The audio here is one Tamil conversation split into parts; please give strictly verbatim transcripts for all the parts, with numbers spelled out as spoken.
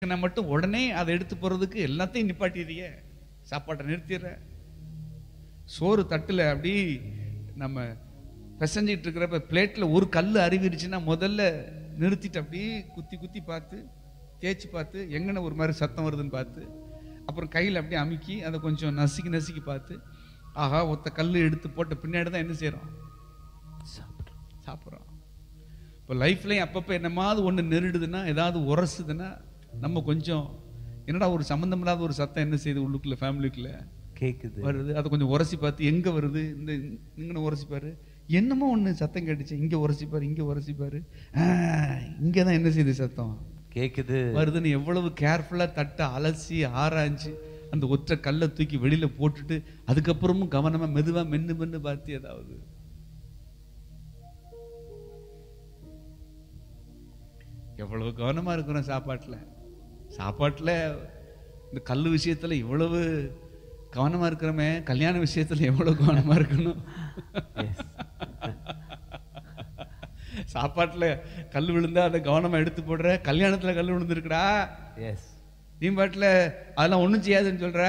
நான் மட்டும் உடனே அதை எடுத்து போறதுக்கு எல்லாத்தையும் நிப்பாட்டிடுறிய, சாப்பாட்டை நிறுத்திடுற. சோறு தட்டுல அப்படி நம்ம பிசைஞ்சிட்டு இருக்கிறப்ப பிளேட்ல ஒரு கல் அருவிருச்சுன்னா முதல்ல நிறுத்திட்டு அப்படியே குத்தி குத்தி பார்த்து தேய்ச்சி பார்த்து எங்கன ஒரு மாதிரி சத்தம் வருதுன்னு பார்த்து அப்புறம் கையில் அப்படியே அமுக்கி அதை கொஞ்சம் நசுக்கி நசுக்கி பார்த்து ஆஹா ஒத்த கல் எடுத்து போட்ட பின்னாடி தான் என்ன செய்யறோம், சாப்பிட்றோம் சாப்பிட்றோம். இப்போ லைஃப்லையும் அப்பப்போ என்னமாவது ஒன்று நெருடுதுன்னா ஏதாவது உரசுதுன்னா நம்ம கொஞ்சம் என்னடா ஒரு சம்மந்தம் இல்லாத ஒரு சத்தம் என்ன செய்யுது உள்ளுக்குள்ள ஃபேமிலிக்குள்ள கேட்குது வருது, அதை கொஞ்சம் உரசி பார்த்து எங்க வருது, இந்த இங்கே உரசிப்பாரு, என்னமோ ஒன்று சத்தம் கேட்டுச்சு, இங்கே உரசிப்பாரு இங்கே உரசிப்பாரு, இங்கே தான் என்ன செய்யுது சத்தம் கேக்குது வருதுன்னு எவ்வளவு கேர்ஃபுல்லா தட்டை அலசி ஆராய்ஞ்சு அந்த ஒற்றை கல்லை தூக்கி வெளியில போட்டுட்டு அதுக்கப்புறமும் கவனமா மெதுவா மென்னு மென்னு பார்த்து ஏதாவது எவ்வளவு கவனமா இருக்கிறோம் சாப்பாட்டுல. சாப்பாட்டுல இந்த கல்லு விஷயத்துல இவ்வளவு கவனமா இருக்கிறோமே, கல்யாண விஷயத்துல எவ்வளவு கவனமா இருக்கணும். சாப்பாட்டுல கல் விழுந்தா அதை கவனமா எடுத்து போடுற, கல்யாணத்துல கல் விழுந்துருக்குடா நீ பாட்டுல அதெல்லாம் ஒண்ணும் செய்யாதுன்னு சொல்ற.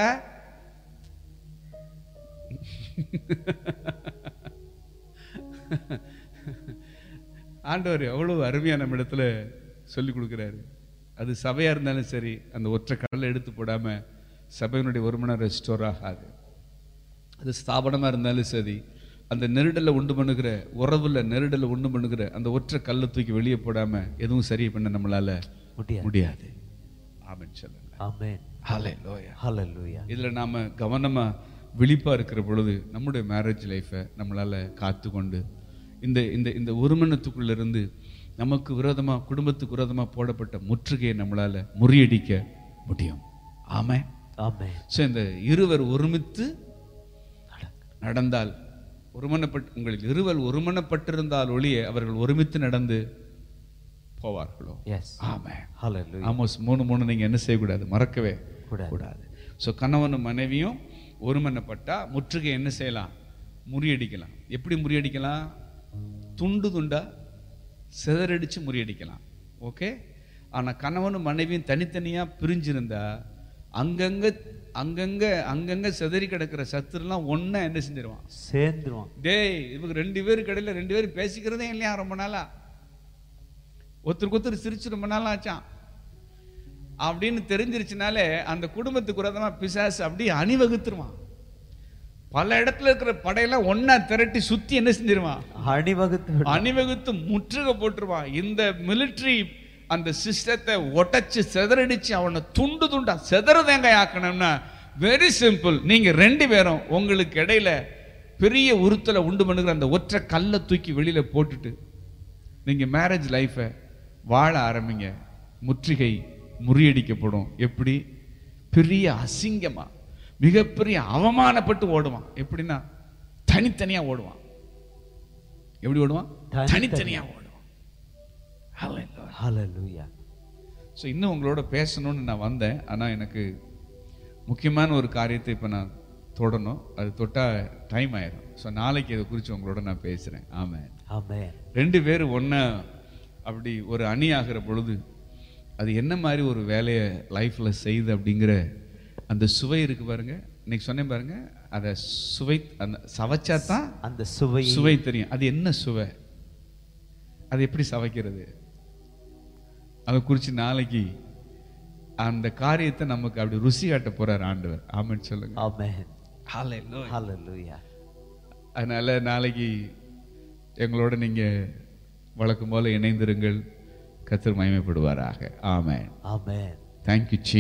ஆண்டவர் எவ்வளவு அருமையா நம்ம இடத்துல சொல்லி கொடுக்கிறாரு. அது சபையா இருந்தாலும் சரி, அந்த ஒற்றை கடலை எடுத்து போடாம சபையினுடைய ஒருமனை ரெஸ்டோர் ஆகாது. அது ஸ்தாபனமா இருந்தாலும் சரி, அந்த நெருடலை உண்டு பண்ணுகிற உறவுல நெருடலை உண்டு பண்ணுகிற அந்த ஒற்றை கல்லை தூக்கி வெளியே போடாம எதுவும் சரி பண்ண நம்மளால முடியாது. ஆமென் சொல்லுங்க. ஆமென். ஹல்லேலூயா. ஹல்லேலூயா. இதுல நாம கவனமா விழிப்பா இருக்கிற பொழுது நம்முடைய மேரேஜ் லைஃபை நம்மளால காத்து கொண்டு இந்த இந்த இந்த ஒருமனத்துக்குள்ள இருந்து நமக்கு விரோதமா குடும்பத்துக்கு விரோதமா போடப்பட்ட முற்றுகையை நம்மளால முறியடிக்க முடியும். ஆமென். ஆமென். சோ இந்த இருவர் ஒருமித்து நடந்தால் ஒருமனப்பட்டு உங்களில் இருவர் ஒருமனப்பட்டிருந்தால் ஒழிய அவர்கள் ஒருமித்து நடந்து போவார்களோ. ஆமென். ஹல்லேலூயா. ஆமோஸ் மூணு மூணு நீங்க என்ன செய்யக்கூடாது, மறக்கவே கூடாது. ஸோ கணவனும் மனைவியும் ஒருமனப்பட்டா முற்றுகை என்ன செய்யலாம், முறியடிக்கலாம். எப்படி முறியடிக்கலாம்? துண்டு துண்டா சிதறடிச்சு முறியடிக்கலாம். ஓகே. ஆனா கணவனும் மனைவியும் தனித்தனியா பிரிஞ்சிருந்தா அங்கங்க அங்கங்க அங்கங்க சிதறி கிடக்கிற சத்துருலாம் ஒன்னா என்ன செஞ்சிருவான், சேர்ந்துருவான். டேய் இவங்க ரெண்டு பேரும் கடையில் ரெண்டு பேரும் பேசிக்கிறதே இல்லையா ரொம்ப நாளா, ஒருத்தருக்கு ஒருத்தர் சிரிச்சு ரொம்ப நாளா ஆச்சான் அப்படின்னு தெரிஞ்சிருச்சுனாலே அந்த குடும்பத்துக்கு விரோதமா பிசாசு அப்படியே அணிவகுத்துருவான். பல இடத்துல இருக்கிற படையெல்லாம் ஒன்னா திரட்டி சுத்தி என்ன செஞ்சிருவான், அணிவகுத்து அணிவகுத்து முற்றுகை போட்டுருவான். இந்த மிலிட்ரி அந்த சிஸ்டத்தை ஒட்டச்சு செதறடிச்சு அவனை துண்டு துண்டா செதறதேங்க ஆக்கணும்னா வெரி சிம்பிள். நீங்க ரெண்டு பேரும் உங்களுக்கு இடையில பெரிய உறுத்தலை உண்டு பண்ணுகிற அந்த ஒற்றை கல்லை தூக்கி வெளியில போட்டுட்டு நீங்க மேரேஜ் லைஃபை வாழ ஆரம்பிங்க. முற்றுகை முறியடிக்கப்படும். எப்படி? பெரிய அசிங்கமா மிகப்பெரிய அவமானப்பட்டு ஓடுவான். எப்படின்னா தனித்தனியா ஓடுவான். எப்படி ஓடுவான்? தனித்தனியா ஓடுவான். ஹல்லேலூயா. ஸோ இன்னும் உங்களோட பேசணும்னு நான் வந்தேன். ஆனால் எனக்கு முக்கியமான ஒரு காரியத்தை இப்போ நான் தொடணும். அது தொட்டா டைம் ஆயிடும். ஸோ நாளைக்கு இதை குறித்து உங்களோட நான் பேசுகிறேன். ஆமென். ஆமென். ரெண்டு பேரும் ஒன்றா அப்படி ஒரு அணி ஆகிற பொழுது அது என்ன மாதிரி ஒரு வேலையை லைஃப்பில் செய்யுது அப்படிங்கிற அந்த சுவை இருக்கு பாருங்க. இன்னைக்கு சொன்னேன் பாருங்க, அதை சுவை அந்த சவைச்சா தான் அந்த சுவை சுவை தெரியும். அது என்ன சுவை, அது எப்படி சவைக்கிறது, அதை குறித்து நாளைக்கு அந்த காரியத்தை நமக்கு அப்படி ருசி காட்ட போறார் ஆண்டவர். ஆமென் சொல்லுங்க. ஆமென். ஹல்லேலூயா. ஹல்லேலூயா. அதனால நாளைக்கு எங்களோட நீங்க வழக்கம் போல இணைந்திருங்கள். கர்த்தர் மகிமைப்படுவாராக. ஆமென். ஆமென். Thank you, Jesus.